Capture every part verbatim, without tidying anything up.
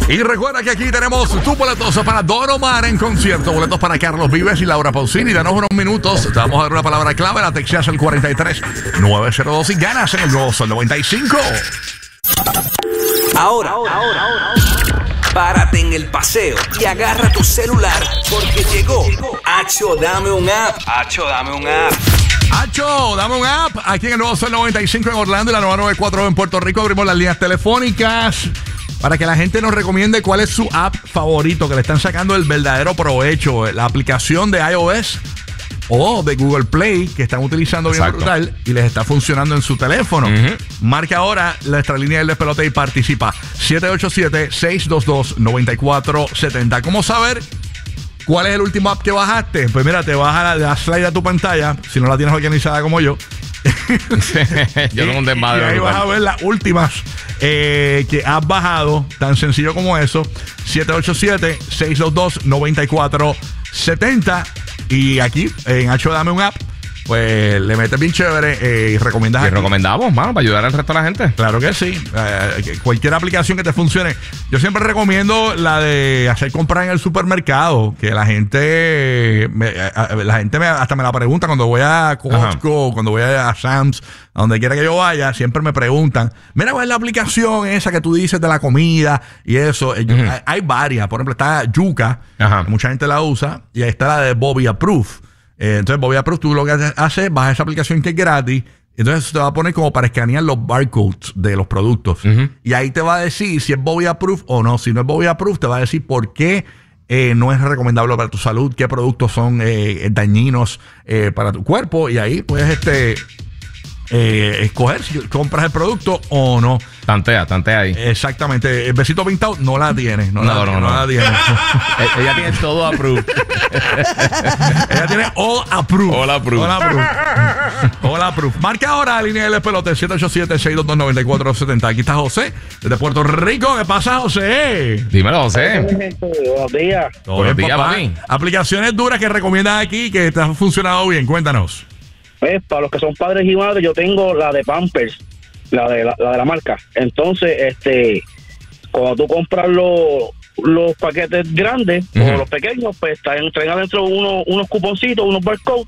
Y recuerda que aquí tenemos tus boletos para Don Omar en concierto, boletos para Carlos Vives y Laura Pausini. Danos unos minutos, te vamos a dar una palabra clave, la texteas al cuarenta y tres nueve cero dos y ganas en el nuevo Sol noventa y cinco. Ahora, ahora, ahora, ahora. Párate en el paseo y agarra tu celular porque llegó Acho, dame un app. Acho, dame un app. Acho, dame un app. Aquí en el nuevo Sol noventa y cinco en Orlando y la nueva noventa y cuatro en Puerto Rico. Abrimos las líneas telefónicas para que la gente nos recomiende cuál es su app favorito, que le están sacando el verdadero provecho. La aplicación de iOS o de Google Play, que están utilizando bien Exacto. brutal y les está funcionando en su teléfono. Uh-huh. Marca ahora nuestra línea del despelote y participa. siete ocho siete, seis dos dos, nueve cuatro siete cero. ¿Cómo saber cuál es el último app que bajaste? Pues mira, te baja la, la slide a tu pantalla, si no la tienes organizada como yo. Yo tengo un desmadre. Y ahí vas a ver las últimas eh, que has bajado, tan sencillo como eso. siete ocho siete, seis dos dos, nueve cuatro siete cero. Y aquí en Hacho Dame un App, pues le metes bien chévere eh, y recomiendas. Y aquí. recomendamos, mano, para ayudar al resto de la gente. Claro que sí. Eh, cualquier aplicación que te funcione. Yo siempre recomiendo la de hacer compras en el supermercado, que la gente me, la gente me, hasta me la pregunta cuando voy a Costco, Ajá. cuando voy a Sam's, a donde quiera que yo vaya, siempre me preguntan, mira, ¿cuál es la aplicación esa que tú dices de la comida y eso? Uh-huh. hay, hay varias. Por ejemplo, está Yuka, Ajá. que mucha gente la usa, y ahí está la de Bobby Approve. Eh, entonces, Bobby Approve, tú lo que haces, bajas esa aplicación que es gratis. Entonces te va a poner como para escanear los barcodes de los productos. Uh-huh. Y ahí te va a decir si es Bobby Approved o no. Si no es Bobby Approved, te va a decir por qué eh, no es recomendable para tu salud, qué productos son eh, dañinos eh, para tu cuerpo. Y ahí puedes este, eh, escoger si compras el producto o no. Tantea, tantea ahí. Exactamente. El besito pintado no la tiene. No, no, la, no, no, no la tiene. Ella tiene todo approved. Ella tiene all approved. All approved. All approved. All approved. Marca ahora la línea del despelote siete ocho siete, seis dos dos, nueve cuatro siete cero. Aquí está José, desde Puerto Rico. ¿Qué pasa, José? Dímelo, José. Buenos días. Buenos días, papi. Aplicaciones duras que recomiendas aquí que te han funcionado bien. Cuéntanos. Pues, para los que son padres y madres, yo tengo la de Pampers, la de la, la de la marca. Entonces, este, cuando tú compras los los paquetes grandes uh-huh. o los pequeños, pues traen, traen adentro uno, unos cuponcitos, unos barcodes.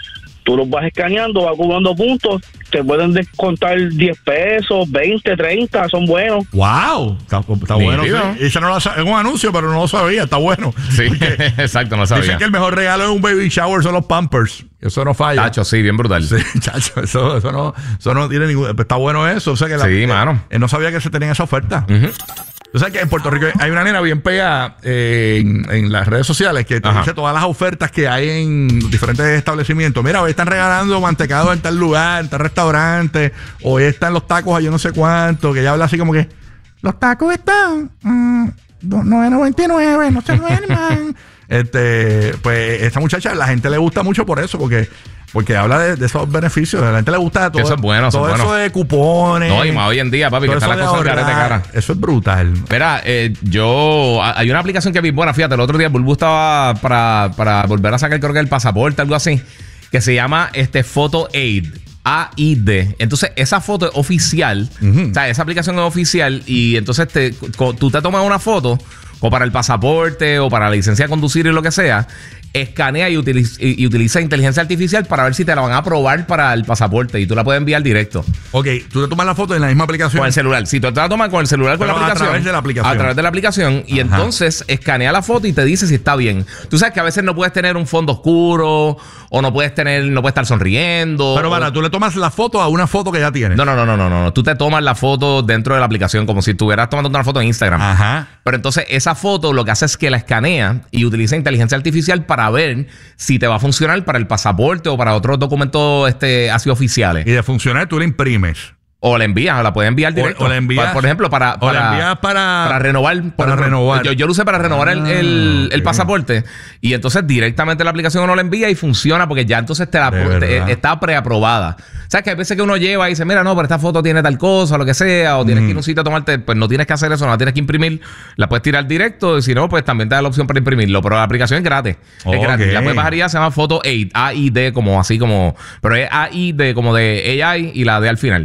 Tú los vas escaneando, vas acumulando puntos, te pueden descontar diez pesos, veinte, treinta, son buenos. ¡Wow! Está, está bueno. Sí. Esa no la, es un anuncio, pero no lo sabía, está bueno. Sí, exacto, no sabía. Dicen que el mejor regalo de un baby shower son los Pampers. Eso no falla. Chacho, sí, bien brutal. Sí, chacho, eso, eso, no, eso no tiene ningún... Está bueno eso. O sea que la, sí, mano. Él no sabía que se tenía esa oferta. Uh-huh. O sea que en Puerto Rico hay una nena bien pegada eh, en, en las redes sociales que te Ajá. dice todas las ofertas que hay en diferentes establecimientos. Mira, hoy están regalando mantecado en tal lugar, en tal restaurante, hoy están los tacos a yo no sé cuánto, que ella habla así como que los tacos están mmm, nueve noventa y nueve, no se duerman. este, pues esta muchacha, la gente le gusta mucho por eso, porque Porque habla de, de esos beneficios. A la gente le gusta todo, eso es bueno, todo eso, eso bueno. de cupones. No, y más hoy en día, papi, que está la cosa de carete cara. Eso es brutal. Mira, eh, yo... Hay una aplicación que es bien buena, fíjate, el otro día Bulbu estaba para, para volver a sacar, creo que el pasaporte, algo así, que se llama este Photo Aid. A I D. Entonces, esa foto es oficial. Uh-huh. O sea, esa aplicación es oficial. Y entonces te, tú te tomas una foto o para el pasaporte o para la licencia de conducir y lo que sea. Escanea y utiliza, y, y utiliza inteligencia artificial para ver si te la van a aprobar para el pasaporte y tú la puedes enviar directo. Ok, tú te tomas la foto en la misma aplicación. Con el celular. Si tú te la tomas con el celular, con Pero la aplicación. A través de la aplicación. A través de la aplicación. Y Ajá. entonces escanea la foto y te dice si está bien. Tú sabes que a veces no puedes tener un fondo oscuro o no puedes tener, no puedes estar sonriendo. Pero para, o... tú le tomas la foto a una foto que ya tienes. No, no, no, no, no, no. Tú te tomas la foto dentro de la aplicación como si estuvieras tomando una foto en Instagram. Ajá. Pero entonces esa foto lo que hace es que la escanea y utiliza inteligencia artificial para ver si te va a funcionar para el pasaporte o para otros documentos este, así oficiales. Y de funcionar tú la imprimes. O la envías, o la puedes enviar directo. O, o la envías. Por, por ejemplo, para, para, o la envías para, para renovar. Para por, renovar. Yo, yo lo usé para renovar ah, el, el, okay. el pasaporte. Y entonces directamente la aplicación uno la envía y funciona porque ya entonces te la, te, está preaprobada. O sea, que hay veces que uno lleva y dice, mira, no, pero esta foto tiene tal cosa, o lo que sea, o tienes mm. que ir a un sitio a tomarte, pues no tienes que hacer eso, no la tienes que imprimir, la puedes tirar directo, y si no, pues también te da la opción para imprimirlo. Pero la aplicación es gratis. Okay. Es gratis. La puedes bajar ya, se llama Photo Aid, A I D, como así como, pero es A I D como de A I y la D al final. So,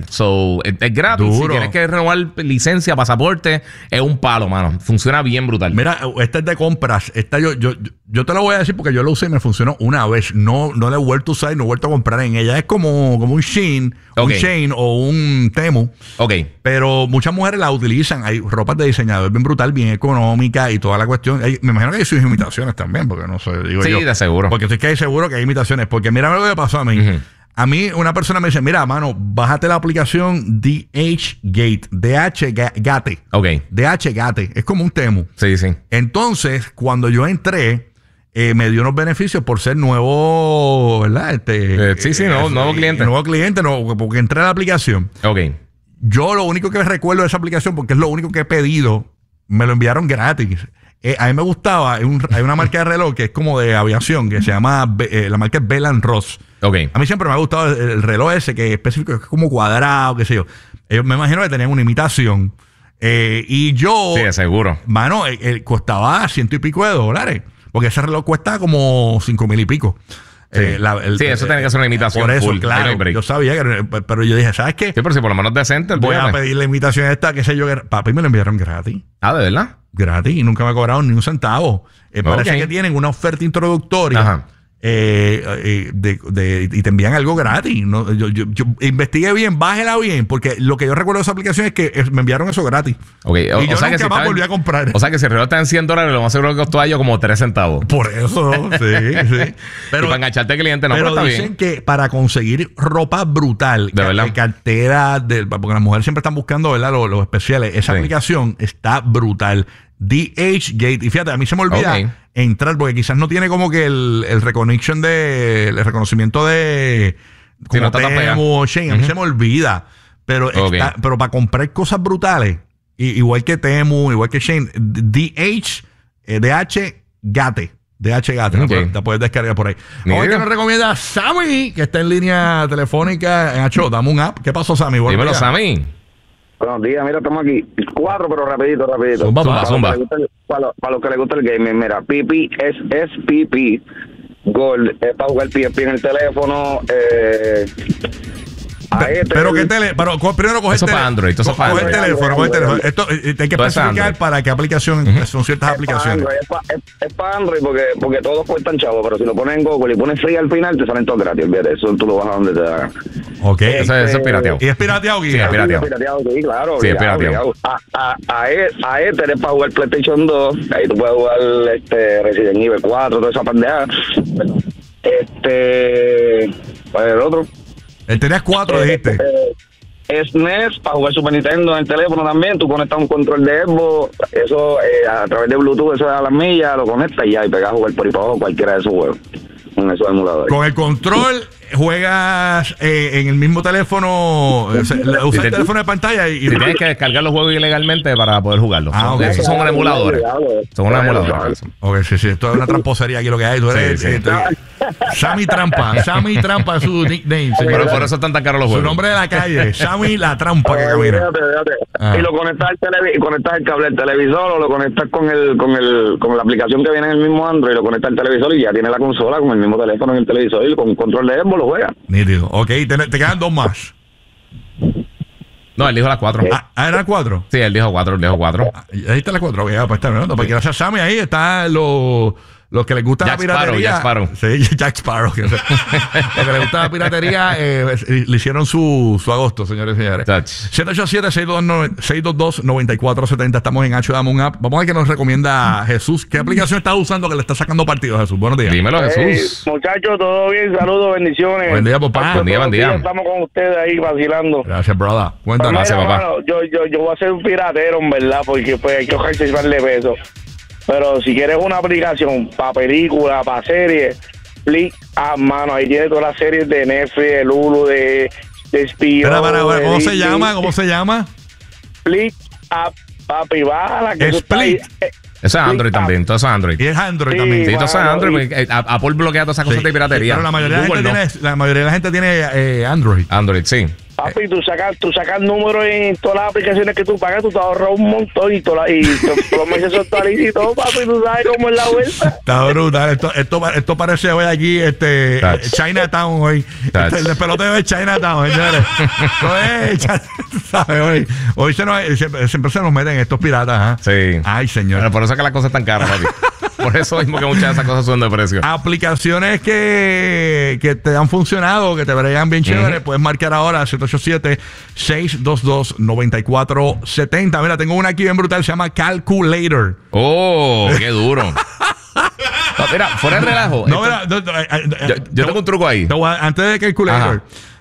So, es, es gratis. Duro. Si tienes que renovar licencia, pasaporte, es un palo, mano. Funciona bien brutal. Mira, esta es de compras. Esta yo, yo, yo te lo voy a decir porque yo lo usé y me funcionó una vez. No, no la he vuelto a usar y no he vuelto a comprar en ella. Es como, como un Shein, Ok. un Shein o un Temu. Ok. Pero muchas mujeres la utilizan. Hay ropas de diseñador bien brutal, bien económica y toda la cuestión. Hay- me imagino que hay sus imitaciones también, porque no sé, digo Sí, yo. de seguro. Porque estoy que hay seguro que hay imitaciones. Porque mira lo que pasó a mí. Ujú. A mí una persona me dice, mira, mano, bájate la aplicación D H Gate. D H Ga- Gate. Ok. D H Gate. Es como un Temu. Sí, sí. Entonces, cuando yo entré, eh, me dio unos beneficios por ser nuevo, ¿verdad? Este, Eh, sí, sí, nuevo- nuevo cliente. Nuevo cliente, no, porque entré a la aplicación. Ok. Yo lo único que recuerdo de esa aplicación, porque es lo único que he pedido, me lo enviaron gratis. Eh, a mí me gustaba, hay, un- hay una marca de reloj que es como de aviación, que se llama, Be- eh, la marca es Bell and Ross. Ok. A mí siempre me ha gustado el, el reloj ese, que es específico, que es como cuadrado, qué sé yo. Ellos me imagino que tenían una imitación. Eh, y yo, Sí, de seguro. mano, eh, eh, costaba ciento y pico de dólares. Porque ese reloj cuesta como cinco mil y pico. Eh, la- el- Sí, eso tiene que ser una imitación Por eso, full. Ahí no hay claro. break. Yo sabía que... Pero yo dije, ¿sabes qué? Sí, pero si por lo menos decente, Voy a olvídate. pedir la invitación esta, qué sé yo. Que, papi, me lo enviaron gratis. Ah, ¿de verdad? Gratis. Y nunca me cobraron ni un centavo. Eh, parece Ok. que tienen una oferta introductoria. Ajá. eh, eh, de, de- y te envían algo gratis. ¿no? Yo, yo, yo investigué bien, bájela bien, porque lo que yo recuerdo de esa aplicación es que eh, me enviaron eso gratis. Ok. Y yo nunca si más está- volví a comprar. O sea que si el reloj está en cien dólares, lo más seguro que costó a ellos como tres centavos. Por eso, sí, sí. y Pero, para engancharte cliente, no, pero, pero está dicen bien. que para conseguir ropa brutal, ¿De ca- verdad? cartera, de, porque las mujeres siempre están buscando, ¿verdad? Los, los especiales. Esa Sí. aplicación está brutal. D H Gate. Y fíjate, a mí se me olvida Ok. entrar, porque quizás no tiene como que el, el recognition de, el reconocimiento de como no está tan pegado. Temu o Shein. A mí Ujú. se me olvida. Pero, Ok. está- pero para comprar cosas brutales, i- igual que Temu, igual que Shein, D H, eh, D H Gate. D H Gate, Ok. la, la puedes descargar por ahí. Vamos a ver Mira. qué nos recomienda Sammy, que está en línea telefónica en H O. Dame un app. ¿Qué pasó, Sammy? Buenos Dímelo, días. Sammy. Buenos días, mira, estamos aquí. Cuatro, pero rapidito, rapidito. Zumba, para, zumba. Los que les gusta el- para, los- para los que les gusta el gaming, mira, P P es, es P P Gold. Es para jugar P S P en el teléfono. Eh, a Pe- este, Pero que tele, pero co- primero coge Eso el tele- para Android, eso co- para coge el Android. teléfono, coge el teléfono. Esto eh, eh, hay que Todo es especificar Android. para qué aplicación son ciertas Es para aplicaciones. Android, es pa- es- es para Android porque, porque todos cuestan chavo, pero si lo pones en Google y pones free al final, te salen todos gratis. Olvídate, eso tú lo bajas donde te da gana. Ok. Eso, eso es pirateado. ¿Y es pirateado, Sí, Guía? es pirateado. Sí, pirateado, sí, claro. Sí, es obligado, pirateado. obligado. A, a, a, e, a Ether es para jugar PlayStation dos. Ahí tú puedes jugar este, Resident Evil cuatro, toda esa pendeja. Este. ¿Cuál es el otro? Él tenías cuatro, dijiste. Eh, S N E S para jugar Super Nintendo en el teléfono también. Tú conectas un control de Xbox, eso eh, a través de Bluetooth, eso da las millas, lo conectas y ya, y pegas a jugar por ahí para abajo cualquiera de esos juegos. Con esos emuladores. Con el control juegas eh, en el mismo teléfono, o sea, usas Si el te- teléfono de pantalla y... y- Si tienes que descargar los juegos ilegalmente para poder jugarlos. Ah, Son- ok. Esos son emuladores. Son unos emuladores. Ok, sí, sí, esto es una tramposería aquí lo que hay. Tú eres Sí, sí. eh, tú- Sammy Trampa. Sammy Trampa es su nickname, Pero señores. por eso están tan caros los Su juegos. nombre de la calle, Sammy la Trampa que Eh, camina. fíjate, fíjate. Ah. Y lo conectas al televi- y conectas el cable al televisor o lo conectas con el con el con la aplicación que viene en el mismo Android, lo conectas al televisor y ya tiene la consola con el mismo teléfono en el televisor y con control de Xbox lo juega. Nítido. Ok, te, te quedan dos más. No, él dijo las cuatro. Ah, ah, ¿eran cuatro? Sí, él dijo cuatro, él dijo cuatro. Ah, ahí está la cuatro. Ok, ya, pues está bien. Porque gracias a Sammy ahí están los... Los que les gusta Jack la piratería. Sparrow, Jack Sparrow. Sí, Jack Sparrow. que- Los que les gusta la piratería eh, le hicieron su, su agosto, señores y señores. Touch. siete ocho siete, seis dos dos, nueve cuatro siete cero. Estamos en H, dame un app. Vamos a ver qué nos recomienda Jesús. ¿Qué aplicación estás usando que le está sacando partido, Jesús? Buenos días. Dímelo, Jesús. Eh, muchachos, todo bien, saludos, bendiciones. Buen día, papá. Buen día, buen día. Estamos con ustedes ahí vacilando. Gracias, brother. Cuéntanos. Gracias, Mira, papá. mano, yo, yo, yo voy a ser un piratero, en verdad, porque pues hay que cogerse de peso. Pero si quieres una aplicación para películas, para series, Flick App, mano, ahí tienes todas las series de Netflix, de Hulu, de, de Espíritu. Espera, para, para, ¿cómo se llama? ¿Cómo se llama? Flick App, papi, bájala. Que eso está ahí. Split. Eh, Eso es Android Flick también, App. todo eso es Android. Y es Android Sí, también. Sí, todo eso es bueno, Android. y- porque, eh, a- Apple bloquea todas esas cosas Sí, de piratería. Pero la mayoría, de la, Google gente no. tiene, la mayoría de la gente tiene eh, Android. Android, sí. Papi, tú sacas, tú sacas números en todas las aplicaciones que tú pagas, tú te ahorras un montón y, toda, y todos los meses son actualizas y todo, papi, tú sabes cómo es la vuelta. Está brutal. Esto, esto, esto parece hoy aquí, este, Touch. Chinatown hoy. Touch. Este, el despeloteo de Chinatown, señores. Esto es, ¿sabes? Hoy, hoy se nos, siempre, siempre se nos meten estos piratas, ¿ah? Sí. Ay, señor. Pero por eso es que las cosas están caras, papi. Por eso mismo que muchas de esas cosas suben de precio. Aplicaciones que, que te han funcionado, que te verían bien chévere, puedes marcar ahora siete ocho siete, seis dos dos, nueve cuatro siete cero. Mira, tengo una aquí bien brutal, se llama Calculator. Oh, qué duro. No, mira, fuera de relajo. No, esto- mira, no, no, eh, eh, yo, yo tengo un truco ahí. te voy a- antes de Calculator,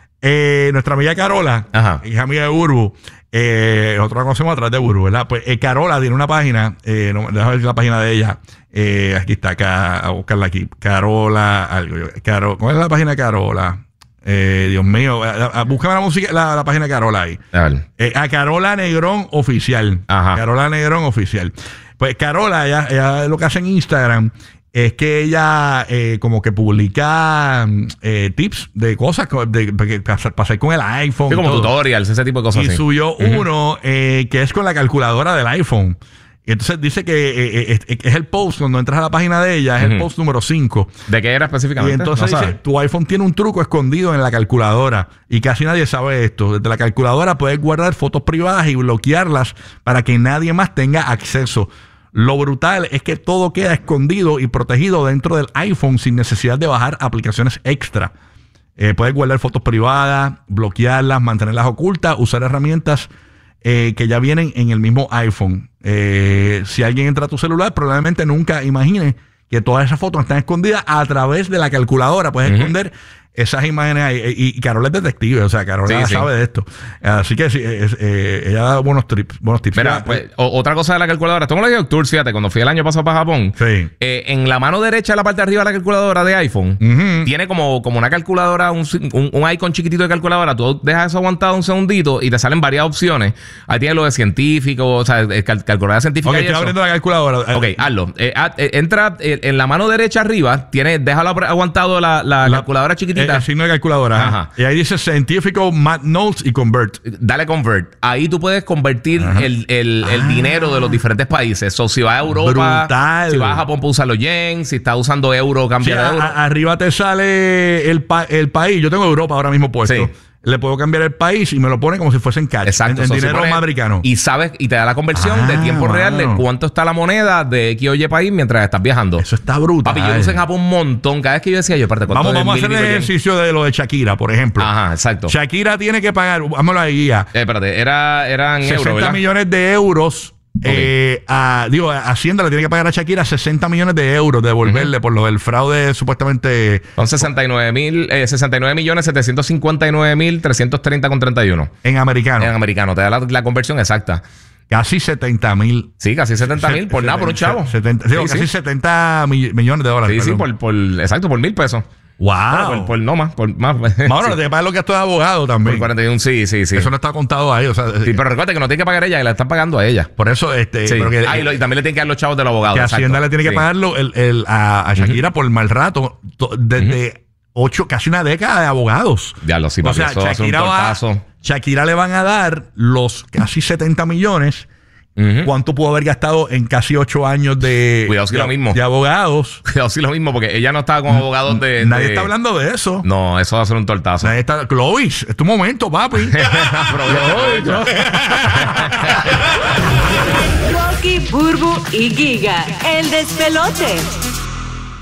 eh, nuestra amiga Carola, Ajá. hija amiga de Burbu, eh, nosotros la conocemos a través de Burbu, ¿verdad? Pues eh, Carola tiene una página, eh, no, déjame ver la página de ella. Eh, aquí está, acá, a buscarla aquí. Carola, algo. yo- Caro, ¿cuál es la página de Carola? Eh, Dios mío, a- a- búscame la música, la, la página de Carola ahí. A ver. Eh, a Carola Negrón Oficial. Ajá. Carola Negrón Oficial. Pues Carola, ella, ella lo que hace en Instagram es que ella eh, como que publica eh, tips de cosas co- de, de- para pasar con el iPhone. Sí, como todo. tutorials, ese tipo de cosas Y así. subió uno eh, que es con la calculadora del iPhone. Y entonces dice que eh, eh, es, es el post, cuando entras a la página de ella, es el Ujú. post número cinco. ¿De qué era Y específicamente? entonces No dice, sabes. tu iPhone tiene un truco escondido en la calculadora y casi nadie sabe esto. Desde la calculadora puedes guardar fotos privadas y bloquearlas para que nadie más tenga acceso. Lo brutal es que todo queda escondido y protegido dentro del iPhone sin necesidad de bajar aplicaciones extra. Eh, puedes guardar fotos privadas, bloquearlas, mantenerlas ocultas, usar herramientas eh, que ya vienen en el mismo iPhone. Eh, si alguien entra a tu celular, probablemente nunca imagine que todas esas fotos están escondidas a través de la calculadora. Puedes Ujú. esconder esas imágenes ahí. Y, y Carol es detective, o sea, Carol Sí, ya sí. sabe de esto. Así que sí, es- eh, ella da buenos tips. Buenos tips. Mira, Ya, pues, o- otra cosa de la calculadora. Esto me lo dio Doctor, fíjate, cuando fui el año pasado para Japón. Sí. eh, en la mano derecha, de la parte de arriba de la calculadora de iPhone, Ujú. tiene como, como una calculadora, un, un, un icon chiquitito de calculadora. Tú dejas eso aguantado un segundito y te salen varias opciones. Ahí tienes lo de científico, o sea, eh, cal- calculadora científica. Ok, y estoy eso. abriendo la calculadora. Ok, hazlo. Eh, haz- eh, entra eh, en la mano derecha arriba, tiene, déjalo aguantado la, la, La- calculadora chiquitita. El, el signo de calculadora. Ajá. Y ahí dice científico, math notes y convert. Dale convert. Ahí tú puedes convertir el, el, el dinero de los diferentes países. So, si vas a Europa, Brutal. si vas a Japón, puedes usar los yen. Si estás usando euro, Sí, cambia de a- euro. a- arriba te sale el, pa- el país. Yo tengo Europa ahora mismo puesto. Sí. Le puedo cambiar el país y me lo pone como si fuese en cash. Exacto. En, en So, si dinero pones- americano. Y sabes, y te da la conversión Ah, de tiempo real de mano. cuánto está la moneda de X o Y país mientras estás viajando. Eso está brutal. Papi, yo lo usé en Japón un montón. Cada vez que yo decía, yo, aparte, ¿cuánto Vamos, es vamos a mil hacer y el pico yen? ejercicio de lo de Shakira, por ejemplo. Ajá, exacto. Shakira tiene que pagar, vámonos ahí ya, Eh, espérate, era, eran euros, sesenta ¿verdad? millones de euros. Eh, a, digo, a Hacienda le tiene que pagar a Shakira sesenta millones de euros de devolverle por lo del fraude supuestamente Son sesenta y nueve mil, eh, sesenta y nueve millones setecientos cincuenta y nueve mil trescientos treinta con treinta y uno. en americano. En americano, te da la, la conversión exacta. Casi setenta mil. Sí, casi setenta mil por nada, por un chavo. setenta, sí, Sí, casi sí. setenta mi- millones de dólares. Sí, sí, perdón. por, por, exacto, por mil pesos. Wow. Bueno, por, por no más, por más. Ahora, Sí, te pagan lo que esto de abogado también. por cuarenta y uno, sí, sí, sí. Eso no está contado ahí. O sea, Sí, pero recuerda que no tiene que pagar ella, que la están pagando a ella. por eso, este, Sí. pero que, Ah, y, lo- y también le tienen que dar los chavos de los abogados. que Hacienda exacto. le tiene que Sí. pagarlo el, el- a, a Shakira por mal rato to- desde ocho, casi una década de abogados. Ya lo sí, O papi, sea, eso va a ser un Shakira, va, tortazo. Shakira le van a dar los casi setenta millones. Ujú. ¿Cuánto pudo haber gastado en casi ocho años de, Cuidado si de, lo mismo. de abogados? Cuidado, sí, lo mismo, porque ella no estaba con abogados de. Nadie de- está hablando de eso. No, eso va a ser un tortazo. Nadie está, Clovis, es tu momento, papi. Aprovecha, aprovecha. Rocky, Burbu y Giga, el despelote.